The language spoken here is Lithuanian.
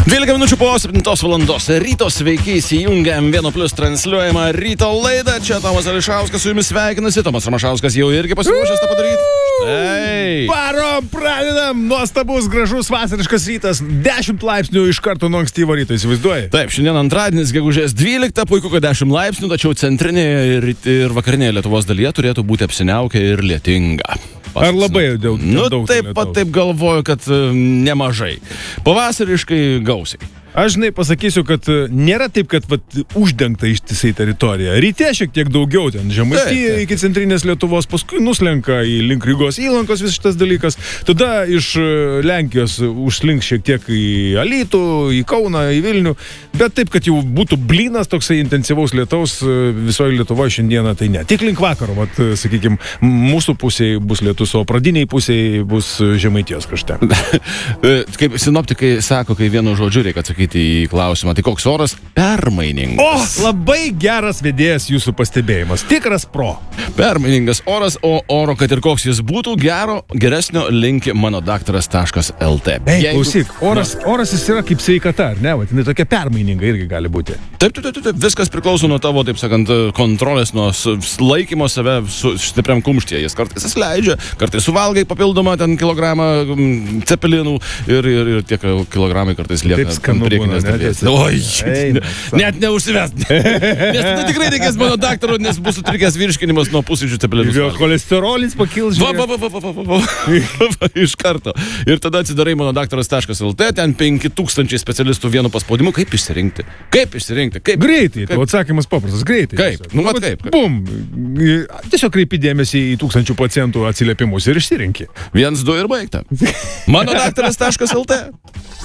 12 minučių po 7 valandos ryto, sveiki, įsijungiam 1+ transliuojamą ryto laidą. Čia Tomas Ališauskas su jumis sveikinasi. Tomas Ramašauskas jau irgi pasiruošęs tą padaryti. Štai. Varom, pradedam. Nuostabus, gražus vasariškas rytas. 10 laipsnių iš karto nuo ankstyvo ryto, įsivaizduoji? Taip, šiandien antradienis, gegužės 12, puiku, kad 10 laipsnių, tačiau centrinėje ir vakarinėje Lietuvos dalyje turėtų būti apsiniaukę ir lietinga. Ar labai daug? Taip galvoju, kad nemažai. Pavasariškai gausiai. Aš žinai pasakysiu, kad nėra taip, kad uždengta ištisai teritorija. Ryte šiek tiek daugiau ten Žemaitija iki centrinės Lietuvos, paskui nuslenka į link Rygos įlankos vis šitas dalykas. Tada iš Lenkijos užslinks šiek tiek į Alytų, į Kauną, į Vilnių. Bet taip, kad jau būtų blynas toksai intensyvaus lietaus visoje Lietuvoje šiandieną, tai ne. Tik link vakaro, sakykime, mūsų pusėje bus lietus, o pradiniai pusėje bus Žemaitijos krašte. Kaip sinoptikai sako, kai vienu žodžiu reikia atsakyti į klausimą, tai koks oras? Permainingas. Labai geras vedėjas jūsų pastebėjimas. Tikras pro. Permainingas oras, o oro, kad ir koks jis būtų, geresnio linki mano daktaras.lt. Klausyk, oras jis yra kaip sveikata, ar ne? Jinai tokia permaininga irgi gali būti. Taip. Viskas priklauso nuo tavo, taip sakant, kontrolės, nuo laikymo save su stipriam kumštyje. Jis kartais leidžia, kartais suvalgai papildomą ten kilogramą cepelinų ir tie kilogramai kartais lieka. Taip skanu būna, net neužsivest. Nes tada tikrai reikės mano daktaro, nes bus sutrikęs virškinimas nuo pusryčių cepelinų. Jo cholesterolis pakils. Iš karto. Ir tada atsidarai mano daktaras.lt, ten 5000 specialistų vienu paspaudimu. Kaip išsirinkti? Greitai, tavo atsakymas paprastas, greitai. Kaip? Kaip? Bum. Tiesiog kreipi dėmesį į 1000 pacientų atsiliepimus ir išsirinki. 1, 2 ir baigta. Mano daktaras.lt